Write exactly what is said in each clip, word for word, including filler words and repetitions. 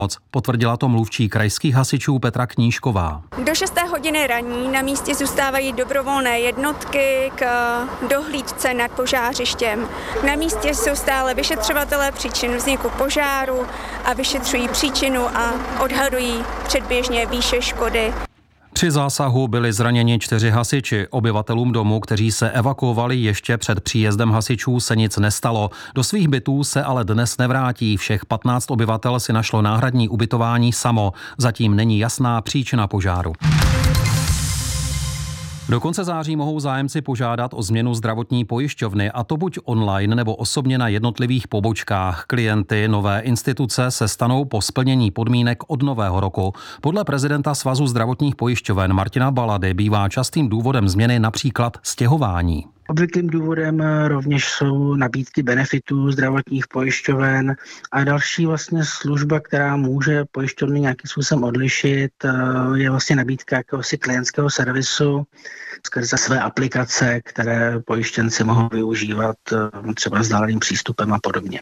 Potvrdila to mluvčí krajských hasičů Petra Knížková. Do šesté hodiny raní na místě zůstávají dobrovolné jednotky k dohlídce nad požářištěm. Na místě jsou stále vyšetřovatelé příčin vzniku požáru a vyšetřují příčinu a odhadují předběžně výše škody. Při zásahu byli zraněni čtyři hasiči. Obyvatelům domu, kteří se evakuovali ještě před příjezdem hasičů, se nic nestalo. Do svých bytů se ale dnes nevrátí. Všech patnáct obyvatel si našlo náhradní ubytování samo. Zatím není jasná příčina požáru. Do konce září mohou zájemci požádat o změnu zdravotní pojišťovny, a to buď online nebo osobně na jednotlivých pobočkách. Klienty nové instituce se stanou po splnění podmínek od nového roku. Podle prezidenta Svazu zdravotních pojišťoven Martina Balady bývá častým důvodem změny například stěhování. Obvyklým důvodem rovněž jsou nabídky benefitů zdravotních pojišťoven a další vlastně služba, která může pojišťovny nějakým způsobem odlišit, je vlastně nabídka jakéhosi klientského servisu skrze své aplikace, které pojištěnci mohou využívat třeba vzdáleným přístupem a podobně.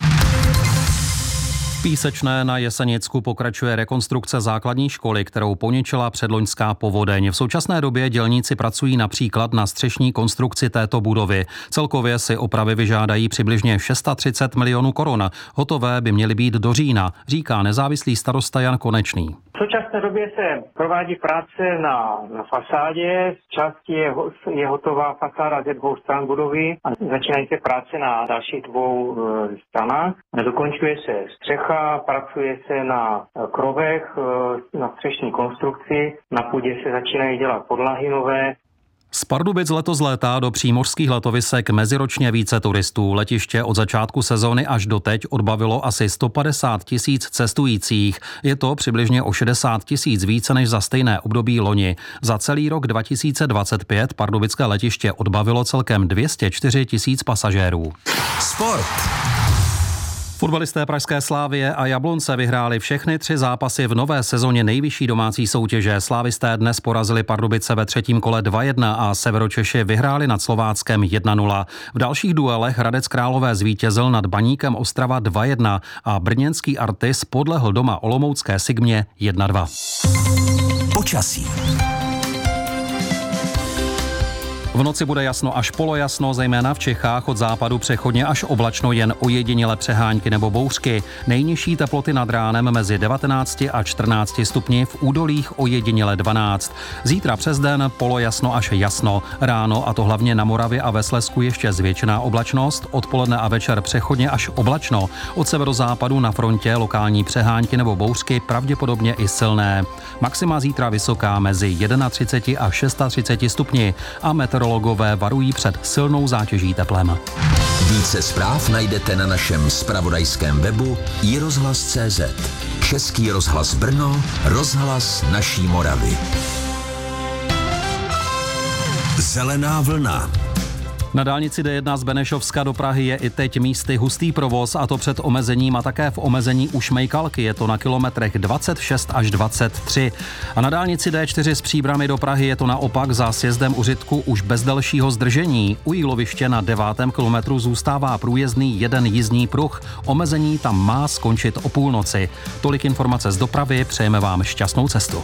V Písečné na Jesenicku pokračuje rekonstrukce základní školy, kterou poničila předloňská povodeň. V současné době dělníci pracují například na střešní konstrukci této budovy. Celkově si opravy vyžádají přibližně tři sta milionů korun. Hotové by měly být do října, říká nezávislý starosta Jan Konečný. V současné době se provádí práce na, na fasádě. Z části je, je hotová fasáda ze dvou stran budovy a začínají se práce na dalších dvou e, stranách. Dokončuje se střecha, pracuje se na krovech, e, na střešní konstrukci, na půdě se začínají dělat podlahy nové. Z Pardubic letos létá do přímořských letovisek meziročně více turistů. Letiště od začátku sezóny až doteď odbavilo asi sto padesát tisíc cestujících. Je to přibližně o šedesát tisíc více než za stejné období loni. Za celý rok dva tisíce dvacet pět pardubické letiště odbavilo celkem dvě stě čtyři tisíc pasažérů. Sport. Fotbalisté pražské Slavie a Jablonce vyhráli všechny tři zápasy v nové sezóně nejvyšší domácí soutěže. Slávisté dnes porazili Pardubice ve třetím kole dva jedna a Severočeši vyhráli nad Slováckem jedna nula. V dalších duelech Hradec Králové zvítězil nad Baníkem Ostrava dva jedna a brněnský Artis podlehl doma olomoucké Sigmě jedna dva. Počasí. V noci bude jasno až polojasno, zejména v Čechách, od západu přechodně až oblačno, jen ojediněle přehánky nebo bouřky. Nejnižší teploty nad ránem mezi devatenácti a čtrnácti stupni, v údolích ojediněle dvanáct. Zítra přes den polojasno až jasno. Ráno, a to hlavně na Moravě a ve Slezsku, ještě zvětšená oblačnost, odpoledne a večer přechodně až oblačno. Od severozápadu na frontě lokální přehánky nebo bouřky, pravděpodobně i silné. Maxima zítra vysoká mezi třiceti jedna a třiceti šesti stupni a meteorologové varují před silnou zátěží teplem. Více zpráv najdete na našem zpravodajském webu i rozhlas tečka cé zet. Český rozhlas Brno, rozhlas naší Moravy. Zelená vlna. Na dálnici D jedna z Benešovska do Prahy je i teď místy hustý provoz, a to před omezením a také v omezení u Šmejkalky. Je to na kilometrech dvacet šest až dvacet tři. A na dálnici D čtyři z Příbrami do Prahy je to naopak za sjezdem u Řitku už bez delšího zdržení. U Jíloviště na devátém kilometru zůstává průjezdný jeden jízdní pruh. Omezení tam má skončit o půlnoci. Tolik informace z dopravy, přejeme vám šťastnou cestu.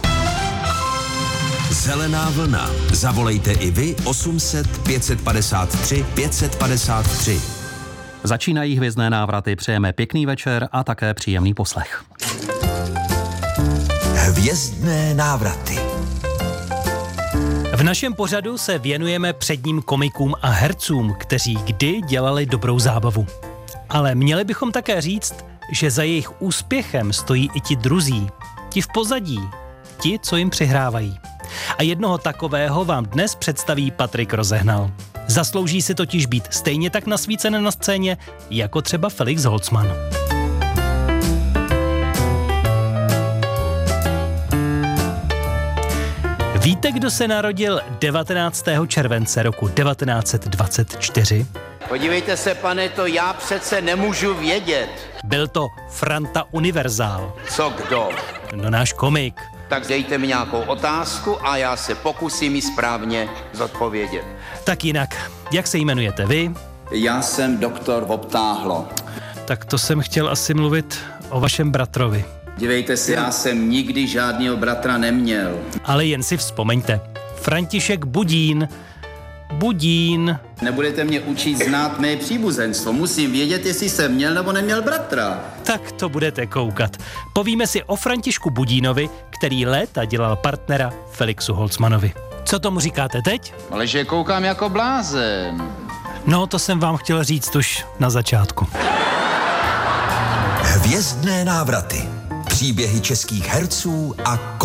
Zelená vlna. Zavolejte i vy osm set pět set padesát tři pět set padesát tři. Začínají hvězdné návraty, přejeme pěkný večer a také příjemný poslech. Hvězdné návraty. V našem pořadu se věnujeme předním komikům a hercům, kteří kdy dělali dobrou zábavu. Ale měli bychom také říct, že za jejich úspěchem stojí i ti druzí, ti v pozadí, ti, co jim přihrávají. A jednoho takového vám dnes představí Patrik Rozehnal. Zaslouží si totiž být stejně tak nasvícen na scéně, jako třeba Felix Holzmann. Víte, kdo se narodil devatenáctého července roku devatenáct set dvacet čtyři? Podívejte se, pane, to já přece nemůžu vědět. Byl to Franta Univerzál. Co kdo? No, náš komik. Tak dejte mi nějakou otázku a já se pokusím ji správně zodpovědět. Tak jinak, jak se jmenujete vy? Já jsem doktor Obtáhlo. Tak to jsem chtěl asi mluvit o vašem bratrovi. Dívejte se, já jsem nikdy žádného bratra neměl. Ale jen si vzpomeňte. František Budín. Budín. Nebudete mě učit znát mé příbuzenstvo. Musím vědět, jestli jsem měl nebo neměl bratra. Tak to budete koukat. Povíme si o Františku Budínovi, který léta dělal partnera Felixu Holzmanovi. Co tomu říkáte teď? Ale že koukám jako blázen. No, to jsem vám chtěl říct už na začátku. Hvězdné návraty. Příběhy českých herců a